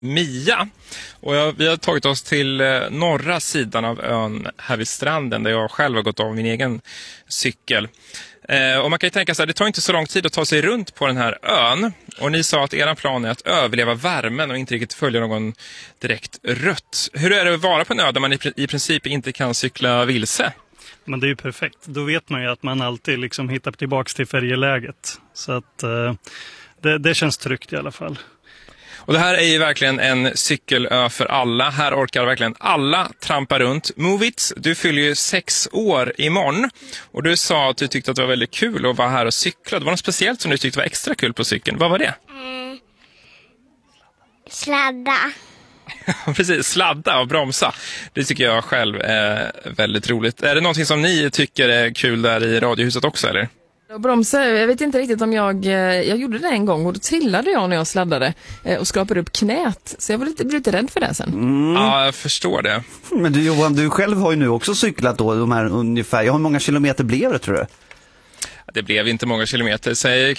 Mia. Och vi har tagit oss till norra sidan av ön här vid stranden där jag själv har gått av min egen cykel. Och man kan ju tänka sig att det tar inte så lång tid att ta sig runt på den här ön. Och ni sa att er plan är att överleva värmen och inte riktigt följa någon direkt rött. Hur är det att vara på en ö där man i princip inte kan cykla vilse? Men det är ju perfekt. Då vet man ju att man alltid liksom hittar tillbaka till färjeläget. Så att det känns tryggt i alla fall. Och det här är ju verkligen en cykelö för alla. Här orkar verkligen alla trampa runt. Movits, du fyller ju 6 år imorgon. Och du sa att du tyckte att det var väldigt kul att vara här och cykla. Det var något speciellt som du tyckte var extra kul på cykeln. Vad var det? Sladda. Precis, sladda och bromsa. Det tycker jag själv är väldigt roligt. Är det någonting som ni tycker är kul där i radiohuset också, eller? Bromsa, jag vet inte riktigt om jag gjorde det en gång och då trillade jag när jag sladdade och skrapade upp knät. Så jag blev lite rädd för det sen. Ja, jag förstår det. Men du Johan, du själv har ju nu också cyklat då, de här ungefär. Hur många kilometer blev det, tror du? Det blev inte många kilometer, säg